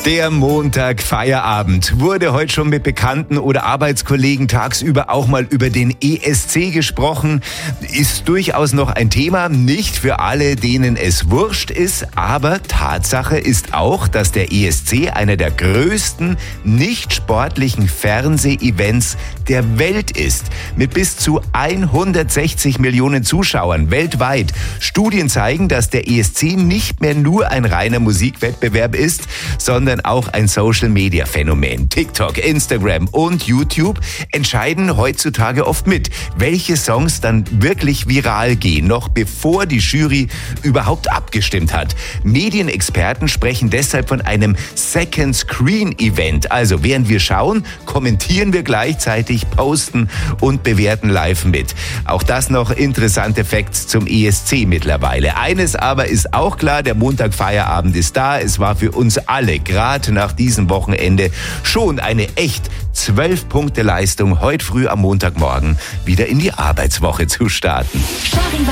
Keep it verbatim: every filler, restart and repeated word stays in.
Der Montag-Feierabend. Wurde heute schon mit Bekannten oder Arbeitskollegen tagsüber auch mal über den E S C gesprochen? Ist durchaus noch ein Thema, nicht für alle, denen es wurscht ist, aber Tatsache ist auch, dass der E S C einer der größten nicht sportlichen Fernseh-Events der Welt ist. Mit bis zu hundertsechzig Millionen Zuschauern weltweit. Studien zeigen, dass der E S C nicht mehr nur ein reiner Musikwettbewerb ist, sondern auch ein Social-Media-Phänomen. TikTok, Instagram und YouTube entscheiden heutzutage oft mit, welche Songs dann wirklich viral gehen, noch bevor die Jury überhaupt abgestimmt hat. Medienexperten sprechen deshalb von einem Second Screen Event. Also während wir schauen, kommentieren wir gleichzeitig, posten und bewerten live mit. Auch das noch interessante Facts zum E S C mittlerweile. Eines aber ist auch klar, der Montagfeierabend ist da. Es war für uns alle, gerade nach diesem Wochenende, schon eine echt zwölf Punkte Leistung, heute früh am Montagmorgen wieder in die Arbeitswoche zu starten.